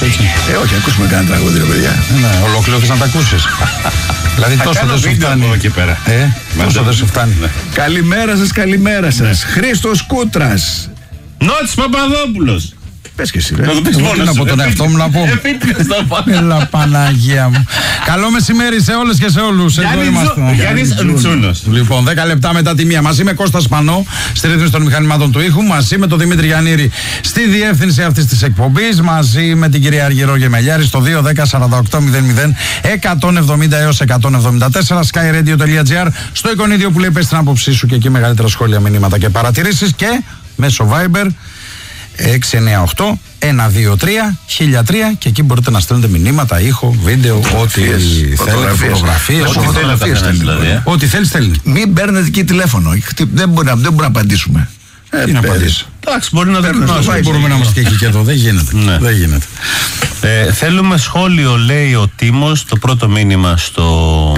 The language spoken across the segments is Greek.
έτσι. Όχι, ακούσουμε κανένα τραγούδι, ρε παιδιά. Ναι, ολόκληρο θες να τα ακούσεις. Δηλαδή τόσο δεν σου φτάνει. Εκεί πέρα. Τόσο δεν σου φτάνει. Καλημέρα σας. Χρήστος Κούτρας. Νότης Παπαδόπουλος. Πες και εσύ, ρε. Να το πεις μόνος Από τον εαυτό μου να πω. Έλα Παναγία μου. Καλό μεσημέρι σε όλες και σε όλους. Εδώ είμαστε. Γιάννης Ρουτσούνος. Λοιπόν, 10 λεπτά μετά τη μία. Μαζί με Κώστας Πανό στη ρύθμιση των μηχανημάτων του ήχου. Μαζί με τον Δημήτρη Γιαννήρη στη διεύθυνση αυτής της εκπομπής. Μαζί με την κυρία Αργυρό Γεμελιάρη στο 210-4800-170 έως 174. Skyradio.gr. Στο εικονίδιο που λέει πες την άποψή σου και εκεί μεγαλύτερα σχόλια, μηνύματα και παρατηρήσεις. Και μέσω Viber 698 123 1003 και εκεί μπορείτε να στέλνετε μηνύματα, ήχο, βίντεο, ό,τι θέλετε, φωτογραφίες. Ό,τι θέλει, στέλνει. Μην παίρνετε εκεί τηλέφωνο. Δεν μπορούμε να απαντήσουμε. Τι να απαντήσω. Εντάξει, μπορεί να δοκιμάσουμε. Δεν μπορούμε να μας καίει και εδώ. Δεν γίνεται. Θέλουμε σχόλιο, λέει ο Τίμος, το πρώτο μήνυμα στο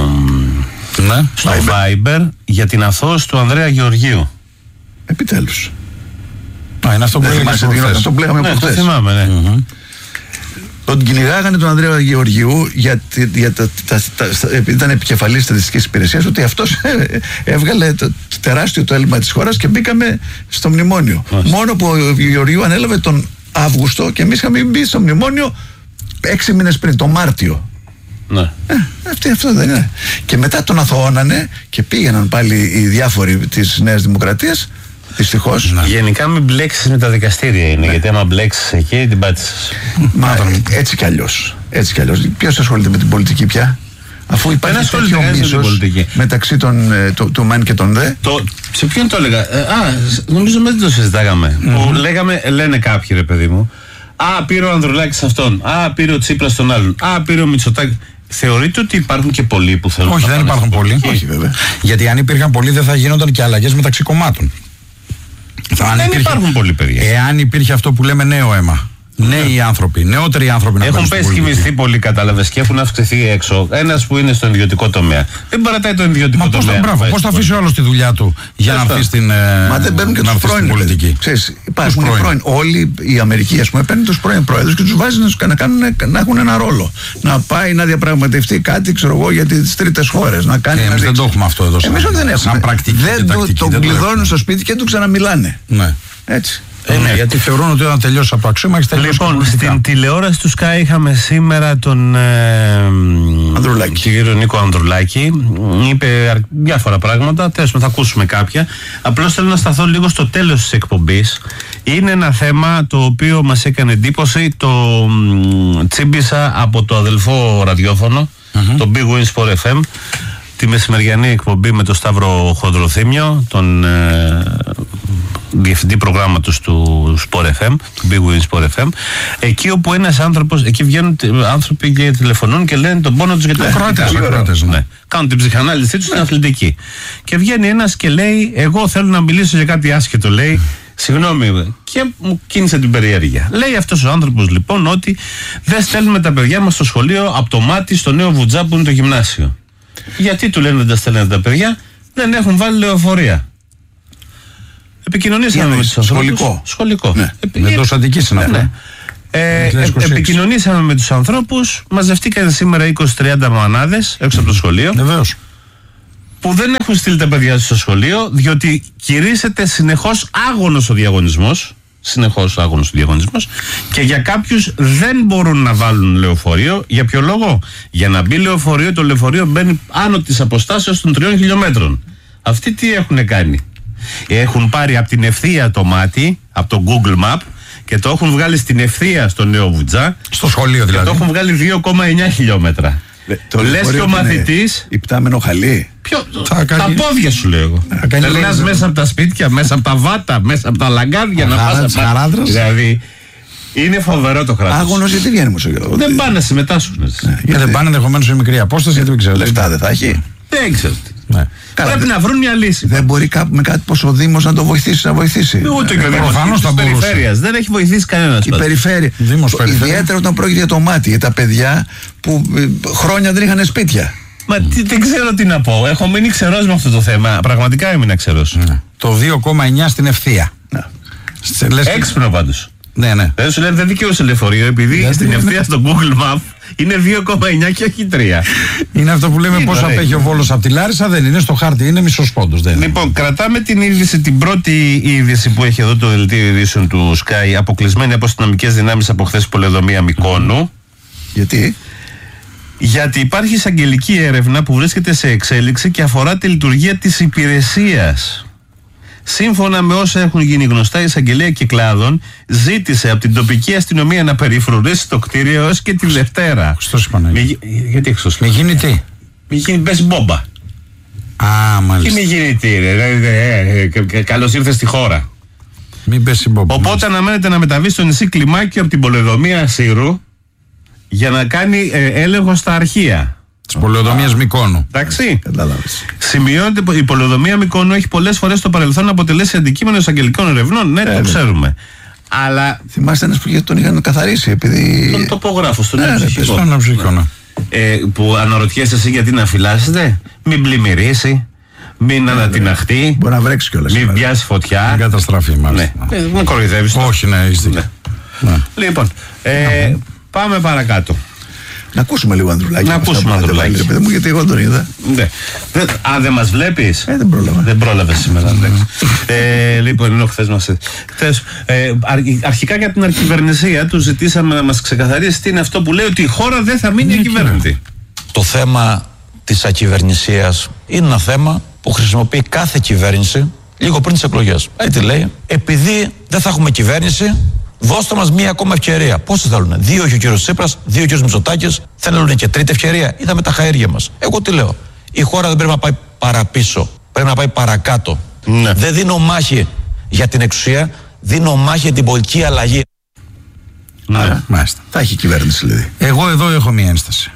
Viber για την αθώωση του Ανδρέα Γεωργίου. Επιτέλους. Είναι αυτό που λέγαμε από χθες. Το θυμάμαι, ναι. Τον κυνηγάγανε τον Ανδρέα Γεωργιού επειδή ήταν επικεφαλής στατιστικής υπηρεσίας, ότι αυτός έβγαλε το τεράστιο το έλλειμμα της χώρας και μπήκαμε στο μνημόνιο. Μόνο που ο Γεωργιού ανέλαβε τον Αύγουστο και εμείς είχαμε μπει στο μνημόνιο 6 μήνες πριν, το Μάρτιο. Ναι. Αυτό δεν είναι. Και μετά τον αθωώνανε και πήγαιναν πάλι οι διάφοροι της Νέας Δημοκρατίας. Δυστυχώς. Γενικά μην μπλέξεις με τα δικαστήρια είναι, γιατί άμα μπλέξεις εκεί την πάτησες. Έτσι κι αλλιώς. Ποιος ασχολείται με την πολιτική πια, αφού υπάρχει τέτοιο μίσος μεταξύ του ΜΕΝ και των ΔΕ. Σε ποιον το έλεγα? Νομίζω δεν το συζητάγαμε. Που λένε κάποιοι, ρε παιδί μου, πήρε ο Ανδρουλάκης αυτόν, πήρε ο Τσίπρας τον άλλον, πήρε ο Μητσοτάκης. Θεωρείτε ότι υπάρχουν και πολλοί που θέλουν? Όχι, δεν υπάρχουν πολλοί. Όχι, βέβαια. Γιατί αν υπήρχαν πολλοί δεν θα γίνονταν και αλλαγές μεταξύ κομμάτων. Δεν υπάρχουν πολλοί, παιδιά. Εάν υπήρχε αυτό που λέμε νέο αίμα, νέοι άνθρωποι, νεότεροι άνθρωποι να έχουν πέσει και μισθοί πολύ, κατάλαβες, και έχουν αυξηθεί έξω. Ένας που είναι στον ιδιωτικό τομέα δεν παρατάει τον ιδιωτικό τομέα. Πώς θα αφήσει ο άλλος τη δουλιά του για να έρθει στην πολιτική? Μα δεν παίρνουν και τους πρώην πολιτική. Υπάρχουν πρώην. Όλοι η Αμερική, ας πούμε, παίρνουν τους πρώην πρόεδρους και τους βάζει να έχουν ένα ρόλο. Να πάει να διαπραγματευτεί κάτι, ξέρω εγώ, για τις τρίτες χώρες. Εμείς δεν το έχουμε αυτό εδώ. Εμείς δεν έχουμε. Δεν τον κλειδώνουν στο σπίτι και του ξαναμιλάνε. Έτσι. Γιατί θεωρούν ότι όταν τελειώσει από το αξίωμα έχει τελειώσει. Λοιπόν, στην τηλεόραση του Sky είχαμε σήμερα τον κύριο Νίκο Ανδρουλάκη. Είπε διάφορα πράγματα. Τέλος πάντων, θα ακούσουμε κάποια. Απλώς θέλω να σταθώ λίγο στο τέλος της εκπομπής. Είναι ένα θέμα το οποίο μας έκανε εντύπωση. Το τσίμπησα από το αδελφό ραδιόφωνο, το Big Wins for FM, τη μεσημεριανή εκπομπή με τον Σταύρο Χοντροθύμιο, τον διευθυντή προγράμματος του Sport FM, του Big Wins Sport FM, εκεί όπου ένας άνθρωπος, εκεί βγαίνουν άνθρωποι και τηλεφωνούν και λένε τον πόνο τους για τα ακροατές. Ναι. Κάνουν την ψυχανάλυση τους στην αθλητική. Και βγαίνει ένας και λέει, εγώ θέλω να μιλήσω για κάτι άσχετο, λέει, συγγνώμη, και μου κίνησε την περιέργεια. Λέει αυτός ο άνθρωπος λοιπόν ότι δεν στέλνουμε τα παιδιά μας στο σχολείο από το Μάτι στο Νέο Βουτζά που είναι το γυμνάσιο. Γιατί του λένε δεν τα στέλνετε τα παιδιά? Δεν έχουν βάλει λεωφορεία. Επικοινωνήσαμε με τους ανθρώπους. Σχολικό. Ναι. Με το Σαντικής είναι αυτό. Επικοινωνήσαμε με τους ανθρώπους. Μαζευτήκαν σήμερα 20-30 μανάδες έξω από το σχολείο. Βεβαίως. Που δεν έχουν στείλει τα παιδιά στο σχολείο, διότι κηρύσσεται συνεχώς άγωνος ο διαγωνισμός. Και για κάποιους δεν μπορούν να βάλουν λεωφορείο. Για ποιο λόγο? Για να μπει λεωφορείο, το λεωφορείο μπαίνει άνω της αποστάσεως των 3 χιλιόμετρων. Αυτοί τι έχουν κάνει? Έχουν πάρει από την ευθεία το Μάτι, από το Google Map, και το έχουν βγάλει στην ευθεία στο Νέο Βουτζά. Στο σχολείο δηλαδή. Και το έχουν βγάλει 2,9 χιλιόμετρα. Λες και ο μαθητής. Υπτάμενο χαλί. Τα πόδια σου λέω εγώ. Περνάς μέσα από τα σπίτια, μέσα από τα βάτα, μέσα από τα λαγκάδια να πας. Δηλαδή είναι φοβερό το κράτος. Άγωνος γιατί βγαίνει Μεσογείο? Δεν πάνε να συμμετάσχουν. Δεν πάνε ενδεχομένως σε μικρή απόσταση γιατί δεν ξέρω. Λεφτά δεν θα έχει. Δεν ξέρω. Πρέπει να βρουν μια λύση. Δεν μπορεί με κάτι πως ο Δήμος να το βοηθήσει, Ούτε και ο Δήμος της περιφέρειας. Δεν έχει βοηθήσει κανένας. Η περιφέρεια. Ιδιαίτερα όταν πρόκειται για το Μάτι, για τα παιδιά που χρόνια δεν είχαν σπίτια. Μα δεν ξέρω τι να πω. Έχω μείνει ξερός με αυτό το θέμα. Πραγματικά έμεινα ξερός. Το 2,9 στην ευθεία. Έξυπνο πάντως. Ναι, ναι. Δεν σου λένε δεν δικαιούσε λεωφορείο, επειδή στην ευθεία στο Google Map είναι 2,9 και όχι 3. Είναι αυτό που λέμε πώς απέχει ο Βόλος από τη Λάρισα, δεν είναι στο χάρτη, είναι μισός πόντος. Λοιπόν, κρατάμε την είδηση, την πρώτη είδηση που έχει εδώ το δελτίο ειδήσεων του Sky, αποκλεισμένη από αστυνομικές δυνάμεις από χθες πολεοδομία Μυκόνου. Γιατί? Γιατί υπάρχει εισαγγελική έρευνα που βρίσκεται σε εξέλιξη και αφορά τη λειτουργία της υπηρεσίας. Σύμφωνα με όσα έχουν γίνει γνωστά, η εισαγγελία Κυκλάδων ζήτησε από την τοπική αστυνομία να περιφρουρήσει το κτίριο έως και τη Δευτέρα. Χριστός Παναγία. Γιατί Χριστός? Μη γίνει τι? Μη γίνει μπες μπόμπα. Α, μάλιστα. Και μη γίνει τι, καλώς ήρθες στη χώρα. Μην πέσει μπόμπα. Οπότε αναμένεται να μεταβεί στο νησί Κλιμάκιο από την πολεοδομία Σύρου για να κάνει έλεγχο στα αρχεία της πολεοδομίας Μυκόνου. Εντάξει. Κατάλαβες. Σημειώνεται ότι η πολεοδομία Μυκόνου έχει πολλές φορές στο παρελθόν αποτελέσει αντικείμενο εισαγγελικών ερευνών. Ναι, το ξέρουμε. Αλλά. Θυμάστε ένας που τον είχαν καθαρίσει επειδή. Τον τοπογράφο, στον ψυχικό. Που αναρωτιέσαι εσύ γιατί να φυλάσσετε, μην πλημμυρίσει, μην ανατιναχτεί, μπορεί να βρέξει κιόλας. μην πιάσει φωτιά. Μην καταστραφεί, μάλιστα. Ναι, μην κοροϊδεύεις. Όχι, ναι, έχεις δίκιο. Λοιπόν, πάμε παρακάτω. Να ακούσουμε λίγο Ανδρουλάκη. Να ακούσουμε Ανδρουλάκη. Παιδί μου, γιατί εγώ τον είδα. Ναι. Δεν μας βλέπεις? Δεν πρόλαβα. Δεν πρόλαβες σήμερα. Λοιπόν, είναι χθες μας. Αρχικά για την αρκυβερνησία του ζητήσαμε να μας ξεκαθαρίσει τι είναι αυτό που λέει ότι η χώρα δεν θα μείνει ακυβέρνητη. Το θέμα της ακυβερνησίας είναι ένα θέμα που χρησιμοποιεί κάθε κυβέρνηση λίγο πριν τις εκλογές. Έτσι λέει, επειδή δεν θα έχουμε κυβέρνηση, δώστε μας μία ακόμα ευκαιρία. Πόσοι θέλουν? 2 έχει ο κύριος Τσίπρας, 2 ο κύριος Μητσοτάκης, θέλουν και τρίτη ευκαιρία. Είδαμε τα χαέρια μας. Εγώ τι λέω? Η χώρα δεν πρέπει να πάει παραπίσω. Πρέπει να πάει παρακάτω. Ναι. Δεν δίνω μάχη για την εξουσία, δίνω μάχη για την πολιτική αλλαγή. Ναι, μάλιστα. Θα έχει κυβέρνηση δηλαδή. Εγώ εδώ έχω μία ένσταση.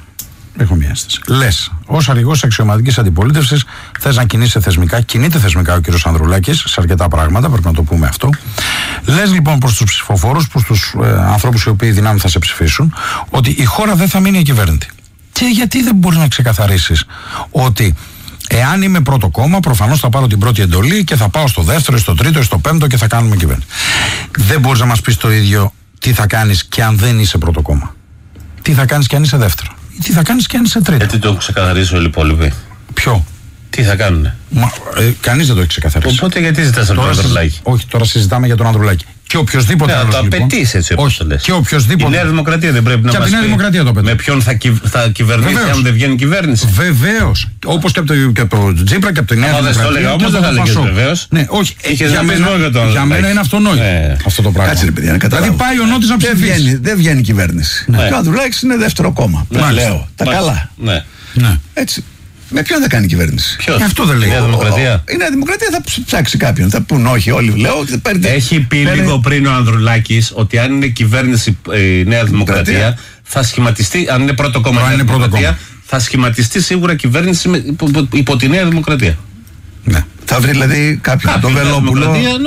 Λες, ως αρχηγός αξιωματικής αντιπολίτευσης, θες να κινείσαι θεσμικά, κινείται θεσμικά ο κύριος Ανδρουλάκης σε αρκετά πράγματα, πρέπει να το πούμε αυτό. Λες λοιπόν προς τους ψηφοφόρους, προς τους ανθρώπους οι οποίοι δυνάμει θα σε ψηφίσουν, ότι η χώρα δεν θα μείνει ακυβέρνητη. Και γιατί δεν μπορείς να ξεκαθαρίσεις ότι εάν είμαι πρώτο κόμμα, προφανώς θα πάρω την πρώτη εντολή και θα πάω στο δεύτερο, στο τρίτο, στο πέμπτο και θα κάνουμε κυβέρνηση. Δεν μπορείς να μας πεις το ίδιο τι θα κάνεις και αν δεν είσαι πρώτο κόμμα. Τι θα κάνεις και αν είσαι δεύτερο. Τι θα κάνεις και αν είσαι τρίτο. Γιατί το έχουν ξεκαθαρίσει όλοι οι υπόλοιποι? Ποιο? Τι θα κάνουνε? Κανείς δεν το έχει ξεκαθαρίσει. Οπότε γιατί ζητάς από τον Ανδρουλάκη? Όχι, τώρα συζητάμε για τον Ανδρουλάκη. Και οποιοδήποτε άλλος. Το απαιτείς έτσι όπως το λες. Και οποιοδήποτε. Η Νέα Δημοκρατία δεν πρέπει να μας πει? Και από τη Νέα Δημοκρατία το απαιτεί. Με ποιον θα κυβερνήσει αν δεν βγαίνει κυβέρνηση? Βεβαίως. Όπως και από το Τζίπρα και από τη Νέα Δημοκρατία. Δεν το έλεγα όμως, δεν θα λέγες βεβαίως. Ναι, όχι. Για μένα είναι αυτονόητο αυτό το πράγμα. Κάτσε ρε παιδιά, να καταλάβω. Δηλαδή πάει ο Νότης να ψηφίσει. Δεν βγαίνει κυβέρνηση. Και ο Ανδρουλάκης είναι δεύτερο κόμμα. Λέω. Τα καλά. Έτσι. Με ποιον θα κάνει κυβέρνηση? Αυτό δεν λέει. Η Νέα Δημοκρατία. Η Νέα Δημοκρατία θα ψάξει κάποιον. Θα πούν όχι, όλοι λέω. Έχει πει λίγο πριν ο Ανδρουλάκης ότι αν είναι κυβέρνηση η Νέα Δημοκρατία θα σχηματιστεί, αν είναι πρώτο κόμμα η Νέα Δημοκρατία, θα σχηματιστεί σίγουρα κυβέρνηση υπό τη Νέα Δημοκρατία. Ναι. Θα βρει δηλαδή κάποιον, τον Βελόπουλο.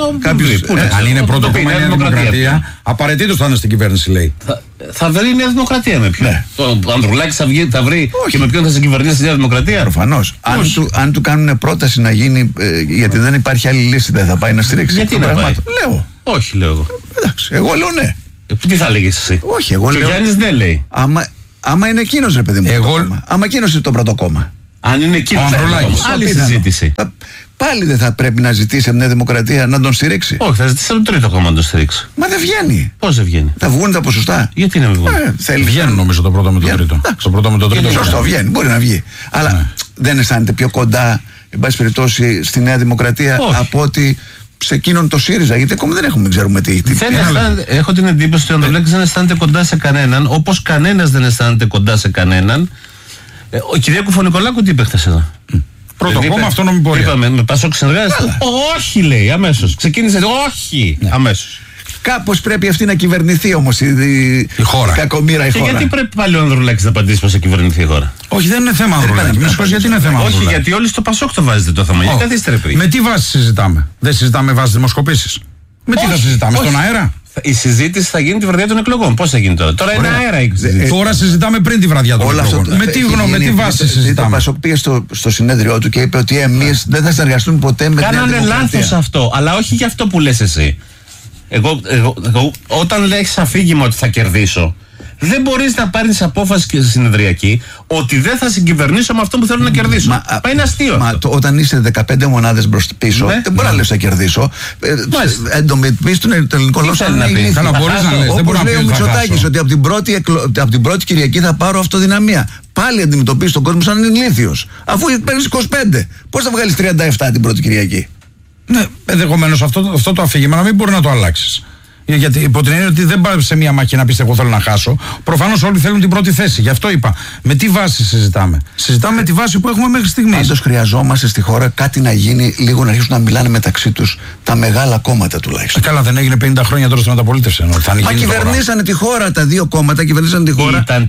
Αν είναι πρώτο κόμμα η Νέα Δημοκρατία, απαραίτητος θα είναι στην κυβέρνηση, λέει. Θα βρει η Νέα Δημοκρατία με ποιον. Το Ανδρουλάκης θα βρει και με ποιον θα συγκυβερνήσει η Νέα Δημοκρατία. Προφανώς. Αν του κάνουν πρόταση να γίνει, γιατί δεν υπάρχει άλλη λύση, δεν θα πάει να στηρίξει. Γιατί να πάει? Λέω. Όχι, λέω εγώ. Εντάξει, εγώ λέω ναι. Τι θα λέγεις εσύ? Όχι, εγώ λέω. Και ο Γιάννης δεν λέει. Άμα είναι εκείνος, ρε παιδί μου. Άμα εκείνος είναι το πρώτο κόμμα. Αν είναι εκείνος, άλλη συζήτηση. Πάλι δεν θα πρέπει να ζητήσει από Νέα Δημοκρατία να τον στηρίξει? Όχι, θα ζητήσει από το τρίτο κόμμα να τον στηρίξει. Μα δεν βγαίνει. Πώς δεν βγαίνει? Θα βγουν τα ποσοστά. Γιατί να μην βγουν? Βγαίνουν νομίζω το πρώτο με το τρίτο. Το πρώτο με το τρίτο. Σωστό, βγαίνει, μπορεί να βγει. Αλλά δεν αισθάνεται πιο κοντά, εν πάση περιπτώσει, στη Νέα Δημοκρατία από ότι σε εκείνον το ΣΥΡΙΖΑ? Γιατί ακόμα δεν ξέρουμε τι. Έχω την εντύπωση ότι ο Ανδρουλάκης δεν αισθάνεται κοντά σε κανέναν, όπως κανένας δεν αισθάνεται κοντά σε κανέναν. Ο Κυριάκου Νικολάκου τι είπε χθες εδώ? Πρώτο κόμμα, αυτόνομη πορεία. Είπαμε, με Πασόκ συνεργάζεται. Όχι, λέει, αμέσως. Ξεκίνησε, όχι, αμέσως. Κάπως πρέπει αυτή να κυβερνηθεί όμως η χώρα. Κακομοίρα η χώρα. Και γιατί πρέπει πάλι ο Ανδρουλάκης να απαντήσει πως θα κυβερνηθεί η χώρα? Όχι, δεν είναι θέμα Ανδρουλάκη. Γιατί είναι θέμα Ανδρουλάκη? Όχι, γιατί όλοι στο Πασόκ το βάζετε το θέμα. Καθίστε ρε πριν. Με τι βάση συζητάμε? Δεν συζητάμε με βάση δημοσκοπήσεις. Με τι θα συζητάμε? Στον αέρα? Η συζήτηση θα γίνει τη βραδιά των εκλογών. Πώς θα γίνει τώρα? Τώρα είναι αέρα η συζήτηση. Τώρα συζητάμε πριν τη βραδιά των εκλογών. Με τι βάση συζητάμε? Ο Πασόκ πήγε στο συνέδριό του και είπε ότι εμείς δεν θα συνεργαστούμε ποτέ με την Νέα Δημοκρατία. Κάνανε λάθος αυτό, αλλά όχι για αυτό που λες εσύ. Εγώ, όταν έχεις αφήγημα ότι θα κερδίσω, δεν μπορείς να πάρεις απόφαση και συνεδριακή ότι δεν θα συγκυβερνήσω με αυτό που θέλω να κερδίσω. Μα είναι αστείο. Όταν είσαι 15 μονάδες πίσω, δεν μπορεί να λες να κερδίσω. Εντωμετωπίζεις τον ελληνικό λαό σαν να είναι. Όπως λέει ο Μητσοτάκης, ότι από την πρώτη Κυριακή θα πάρω αυτοδυναμία. Πάλι αντιμετωπίζεις τον κόσμο σαν να είναι ηλίθιος. Αφού παίρνεις 25, πώς θα βγάλεις 37 την πρώτη Κυριακή? Ναι, ενδεχομένως αυτό το αφήγημα να μην μπορεί να το αλλάξεις. Γιατί υπό την έννοια ότι δεν πάει σε μια μάχη να πεις εγώ θέλω να χάσω. Προφανώς όλοι θέλουν την πρώτη θέση. Γι' αυτό είπα. Με τι βάση συζητάμε? Συζητάμε με τη βάση που έχουμε μέχρι στιγμής. Πάντως χρειαζόμαστε στη χώρα κάτι να γίνει, λίγο να αρχίσουν να μιλάνε μεταξύ τους τα μεγάλα κόμματα τουλάχιστον. Καλά, δεν έγινε 50 χρόνια τώρα στην μεταπολίτευση. Μα κυβερνήσανε τη χώρα, τα δύο κόμματα κυβερνήσανε τη χώρα. Ήταν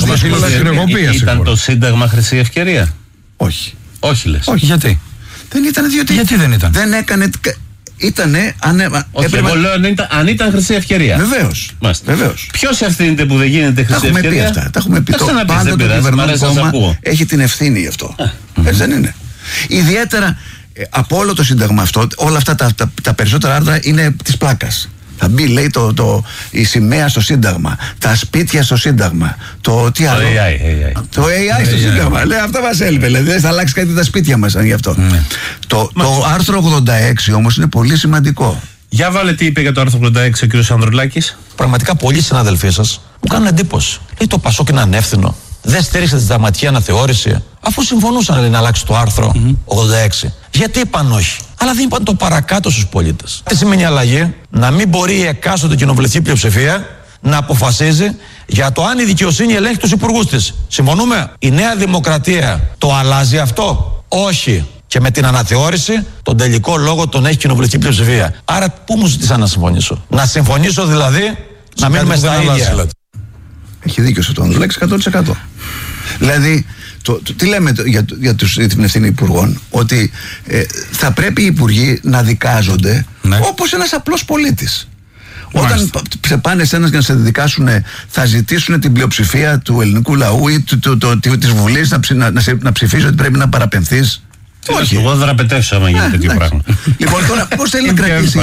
το Σύνταγμα χρυσή ευκαιρία? Όχι. Όχι λες? Όχι, γιατί? Δεν ήταν, διότι. Γιατί δεν ήταν? Δεν έκανε. Ήτανε. Εγώ λέω αν ήταν χρυσή ευκαιρία. Βεβαίως. Ποιος ευθύνεται που δεν γίνεται χρυσή ευκαιρία? Τα έχουμε πει. Πάντα το κυβερνών κόμμα έχει την ευθύνη γι' αυτό. Έτσι δεν είναι? Ιδιαίτερα από όλο το Σύνταγμα αυτό, όλα αυτά τα περισσότερα άρθρα είναι της πλάκας. Θα μπει, λέει, η σημαία στο Σύνταγμα, τα σπίτια στο Σύνταγμα, τι άλλο? Το AI στο Σύνταγμα. Λέει, αυτά μας έλειπε. Δηλαδή, δεν θα αλλάξει κάτι τα σπίτια μας γι' αυτό. Το άρθρο 86 όμως είναι πολύ σημαντικό. Για βάλε τι είπε για το άρθρο 86 ο κ. Ανδρουλάκης. Πραγματικά πολλοί συναδελφοί σας μου κάνουν εντύπωση. Λέει το Πασόκ είναι ανεύθυνο. Δεν στήριξε τη συνταγματική αναθεώρηση, αφού συμφωνούσαν, λέει, να αλλάξει το άρθρο 86. Γιατί είπαν όχι? Αλλά δεν είπαν το παρακάτω στους πολίτες. Τι σημαίνει αλλαγή? Να μην μπορεί η εκάστοτε κοινοβουλευτική πλειοψηφία να αποφασίζει για το αν η δικαιοσύνη ελέγχει τους υπουργούς της. Συμφωνούμε? Η Νέα Δημοκρατία το αλλάζει αυτό? Όχι. Και με την αναθεώρηση τον τελικό λόγο τον έχει η κοινοβουλευτική πλειοψηφία. Άρα πού μου ζητήσαν να συμφωνήσω? Να συμφωνήσω δηλαδή να μείνουμε στα ίδια? Έχει δίκιο σε τον Ανδρουλάκη 100%. Δηλαδή, τι λέμε για την ευθύνη υπουργών? Ότι θα πρέπει οι υπουργοί να δικάζονται όπως ένας απλός πολίτης. Όταν πάνε σε ένας για να σε δικάσουν, θα ζητήσουν την πλειοψηφία του ελληνικού λαού ή της Βουλής να ψηφίσει ότι πρέπει να παραπενθείς? Όχι. Εγώ δραπετεύσω άμα γίνει τέτοιο πράγμα. Λοιπόν, τώρα πώς θέλει να κρατήσει?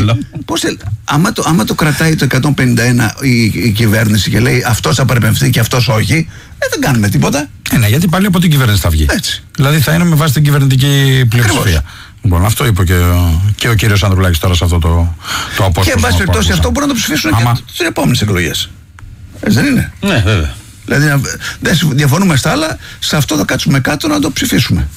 Άμα το κρατάει το 151 η κυβέρνηση και λέει αυτός θα παραπεμφθεί και αυτός όχι, δεν κάνουμε τίποτα. Ναι, γιατί πάλι από την κυβέρνηση θα βγει. Έτσι. Δηλαδή θα είναι με βάση την κυβερνητική πλειοψηφία. Λοιπόν, αυτό είπε και ο κύριος Ανδρουλάκης τώρα σε αυτό το απόσπασμα. Και εν πάση περιπτώσει αυτό μπορούν να το ψηφίσουν και στις επόμενες εκλογές. Έτσι δεν είναι? Ναι, βέβαια. Δηλαδή δεν διαφωνούμε στα άλλα, σε αυτό θα κάτσουμε κάτω να το ψηφίσουμε.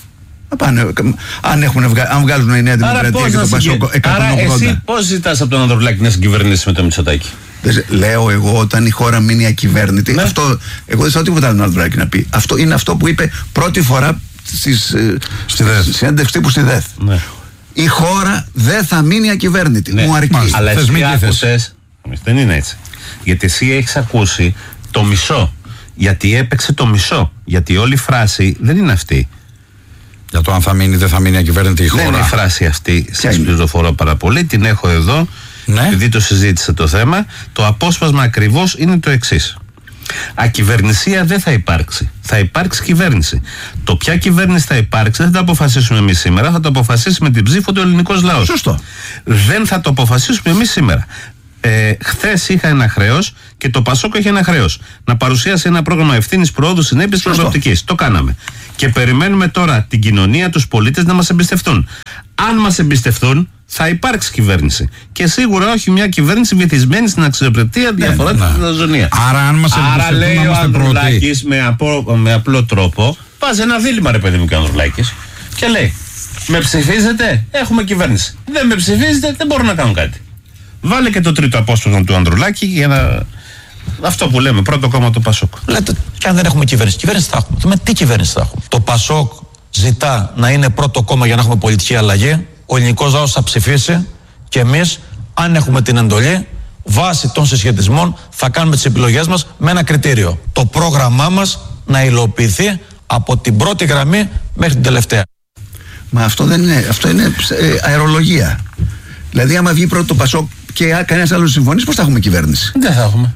Αν βγάλουν η Νέα Δημοκρατία και το Πασόκ 180. Άρα εσύ πώς ζητάς από τον Ανδρουλάκη να συγκυβερνήσει με το Μητσοτάκη? Λέω εγώ, όταν η χώρα μείνει ακυβέρνητη, εγώ δεν ξέρω τίποτα άλλο τον Ανδρουλάκη να πει. Αυτό είναι αυτό που είπε πρώτη φορά στη συνέντευξη τύπου στη ΔΕΘ. Η χώρα δεν θα μείνει ακυβέρνητη. Μου αρκεί. Αλλά εσύ άκουσες? Δεν είναι έτσι. Γιατί εσύ έχεις ακούσει το μισό. Γιατί έπαιξε το μισό. Γιατί όλη η φράση δεν είναι αυτή. Για το αν θα μείνει ή δεν θα μείνει ακυβέρνητη η χώρα. Δεν είναι η φράση αυτή. Σας πληροφορώ πάρα πολύ. Την έχω εδώ. Επειδή το συζήτησε το θέμα. Το απόσπασμα ακριβώς είναι το εξής. Ακυβερνησία δεν θα υπάρξει. Θα υπάρξει κυβέρνηση. Το ποια κυβέρνηση θα υπάρξει δεν θα το αποφασίσουμε εμείς σήμερα. Θα το αποφασίσει με την ψήφο του ελληνικός λαός. Σωστό. Δεν θα το αποφασίσουμε εμείς σήμερα. Χθες είχα ένα χρέος και το Πασόκ έχει ένα χρέος. Να παρουσιάσει ένα πρόγραμμα ευθύνης, προόδου, συνέπειας και προοπτικής. Το κάναμε. Και περιμένουμε τώρα την κοινωνία, τους πολίτες να μας εμπιστευτούν. Αν μας εμπιστευτούν, θα υπάρξει κυβέρνηση. Και σίγουρα όχι μια κυβέρνηση βυθισμένη στην αξιοπρεπία, διαφορά τη φιλοζωνία. Άρα, αν μας εμπιστευτούν, λέει ο Ανδρουλάκης με απλό τρόπο, βάζει ένα δίλημμα, ρε παιδί μου, και ο Ανδρουλάκης, και λέει: με ψηφίζετε, έχουμε κυβέρνηση. Δεν με ψηφίζετε, δεν μπορώ να κάνω κάτι. Βάλε και το τρίτο απόσπασμα του Ανδρουλάκη για να. Αυτό που λέμε, πρώτο κόμμα το Πασόκ. Λέτε, και αν δεν έχουμε κυβέρνηση, κυβέρνηση θα έχουμε. Τι κυβέρνηση θα έχουμε? Το Πασόκ ζητά να είναι πρώτο κόμμα για να έχουμε πολιτική αλλαγή. Ο ελληνικός λαός θα ψηφίσει και εμείς, αν έχουμε την εντολή, βάσει των συσχετισμών, θα κάνουμε τις επιλογές μας με ένα κριτήριο. Το πρόγραμμά μας να υλοποιηθεί από την πρώτη γραμμή μέχρι την τελευταία. Μα αυτό δεν είναι. Αυτό είναι αερολογία. Δηλαδή, άμα βγει πρώτο το Πασόκ και κανένας άλλος συμφωνήσει, πώς θα έχουμε κυβέρνηση? Δεν θα έχουμε.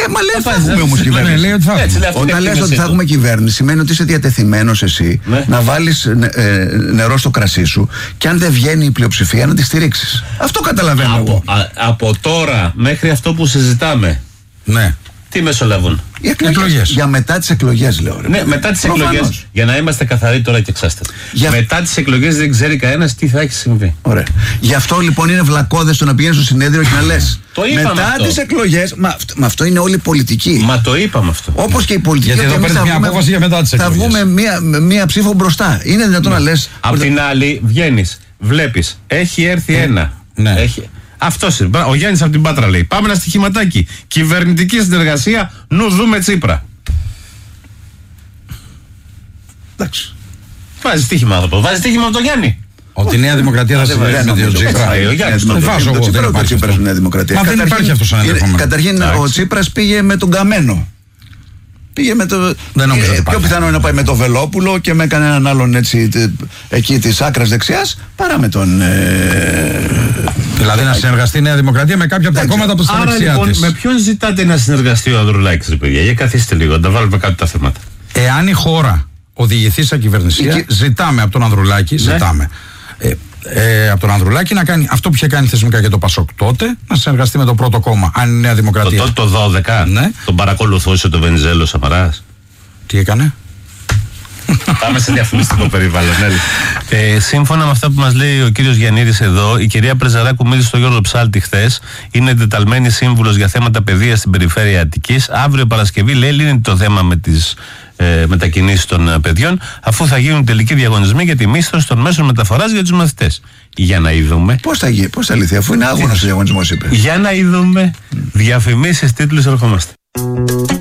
Μα λέει θα έχουμε όμως κυβέρνηση. Λέει ότι θα έχουμε. Όταν λες ότι θα έχουμε κυβέρνηση, σημαίνει ότι είσαι διατεθειμένος εσύ να βάλεις νερό στο κρασί σου και αν δεν βγαίνει η πλειοψηφία να τη στηρίξεις. Αυτό καταλαβαίνω εγώ. Από τώρα μέχρι αυτό που συζητάμε. Ναι. Τι μεσολαβούν? Οι εκλογές. Για μετά τις εκλογές, λέω. Ναι, μετά τις εκλογές. Για να είμαστε καθαροί τώρα και εξάστατοι. Μετά τις εκλογές δεν ξέρει κανένας τι θα έχει συμβεί. Ωραία. Γι' αυτό λοιπόν είναι βλακώδες το να πηγαίνεις στο συνέδριο και να λες. Μετά τις εκλογές. Μα αυτό είναι όλη η πολιτική. Μα το είπαμε αυτό. Όπως και η πολιτική. Γιατί εδώ παίρνει μια απόφαση για μετά τις εκλογές. Θα βγούμε μία ψήφο μπροστά. Είναι δυνατόν να λες. Απ' την άλλη, βγαίνεις, βλέπεις, έχει έρθει ένα. Ναι. Αυτός είναι. Ο Γιάννης από την Πάτρα λέει: πάμε ένα στοιχηματάκι. Κυβερνητική συνεργασία, νου δούμε Τσίπρα. Εντάξει. Βάζει στοίχημα αυτό. Βάζει στοίχημα από τον Γιάννη. Ότι η Νέα Δημοκρατία θα συνεργαστεί με τον Τσίπρα. Δεν βάζω εγώ. Δεν υπάρχει Τσίπρας στη Νέα Δημοκρατία. Μα δεν υπάρχει αυτό σαν ενδεχόμενο. Καταρχήν ο Τσίπρας πήγε με τον Καμένο. Πήγε με το. Δεν νομίζω ότι πιο πιθανό είναι να πάει με τον Βελόπουλο και με κανέναν άλλον έτσι εκεί τη άκρα δεξιά παρά με τον. Δηλαδή να συνεργαστεί η Νέα Δημοκρατία με κάποια από τα κόμματα που στα δεξιά λοιπόν, της. με ποιον ζητάτε να συνεργαστεί ο Ανδρουλάκης, ρε παιδιά? Για καθίστε λίγο, να τα βάλουμε κάτω τα θέματα. Εάν η χώρα οδηγηθεί σε κυβερνησία, ζητάμε από τον Ανδρουλάκη, από τον Ανδρουλάκη να κάνει αυτό που είχε κάνει θεσμικά και το Πασόκ τότε, να συνεργαστεί με το πρώτο κόμμα, αν η Νέα Δημοκρατία. Το 12, ναι. Τον παρακολουθούσε το Βενιζέλο Σαμαράς. Τι έκανε? Πάμε σε διαφημιστικό περιβάλλον. Σύμφωνα με αυτά που μας λέει ο κύριος Γιαννίδης εδώ, η κυρία Πρεζαράκου μίλησε στο Γιώργο Ψάλτη χθες. Είναι εντεταλμένη σύμβουλος για θέματα παιδείας στην περιφέρεια Αττικής. Αύριο Παρασκευή λέει λύνεται το θέμα με τις μετακινήσεις των παιδιών, αφού θα γίνουν τελικοί διαγωνισμοί για τη μίσθωση των μέσων μεταφοράς για τους μαθητές. Για να είδουμε. Πώς θα λυθεί, αφού είναι άγωνος ο διαγωνισμός, είπε. Για να είδουμε. Διαφημίσεις, τίτλους, ερχόμαστε.